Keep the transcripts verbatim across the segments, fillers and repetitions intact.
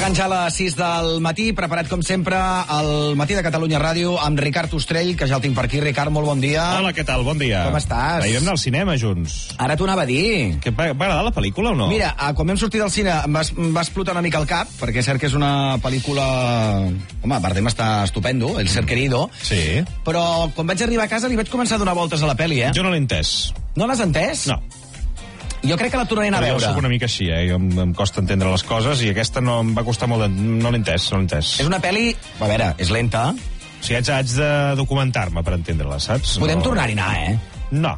Plegant ja a les sis del matí, preparat com sempre al Matí de Catalunya Ràdio amb Ricard Ostrell, que ja el tinc per aquí. Ricard, molt bon dia. Hola, què tal? Bon dia. Com estàs? Ahir vam anar al cinema junts. Ara t'ho anava a dir. Que va, va agradar la pel·lícula o no? Mira, quan vam sortir del cine em va, em va explotar una mica el cap, perquè és cert que és una pel·lícula... Home, Bardem està estupendo, el ser querido. Sí. Però quan vaig arribar a casa li vaig començar a donar voltes a la pel·li, eh? Jo no l'he entès. No l'has entès? No. Jo crec que la tornaré a Però veure. jo soc una mica així, eh? Em, em costa entendre les coses i aquesta no em va costar molt... De... No l'he entès, no l'he entès. És una pel·li... A veure, és lenta. O sigui, haig, haig de documentar-me per entendre-la, saps? Podem no... tornar-hi anar, eh? No.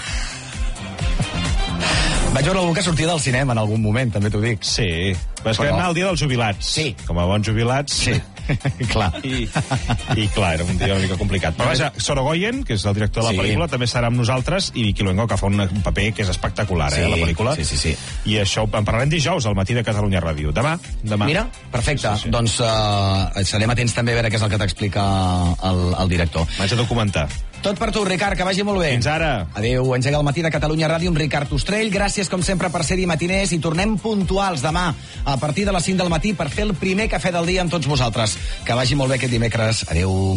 Vaig veure algú que sortia del cinema en algun moment, també t'ho dic. Sí. Però és que Però... vam anar el dia dels jubilats. Sí. Com a bons jubilats... Sí. Clar. I, I clar, era un dia una mica complicat. Però vaja, Sorogoyen, que és el director de la Sí. pel·lícula, també serà amb nosaltres, i Vicky Luengo, que fa un paper que és espectacular, Sí, eh, a la pel·lícula. sí, sí, sí. I això en parlarem dijous, al Matí de Catalunya Ràdio. Demà, demà. Mira, perfecte. Sí, sí, sí. Doncs uh, serem atents també a veure què és el que t'explica el, el director. Vaig a documentar. Tot per tu, Ricard, que vagi molt bé. Fins ara. Adéu, engega el Matí de Catalunya Ràdio amb Ricard Ostrell. Gràcies, com sempre, per ser-hi matiners i tornem puntuals demà a partir de les cinc del matí per fer el primer cafè del dia amb tots vosaltres. Que vagi molt bé aquest dimecres. Adéu.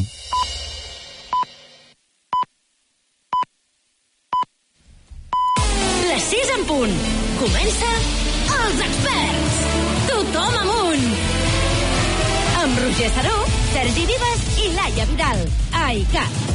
Les sis en punt. Comença Els Experts. Tothom amunt. Amb Roger Saró, Sergi Vives i Laia Vidal. A I C A T.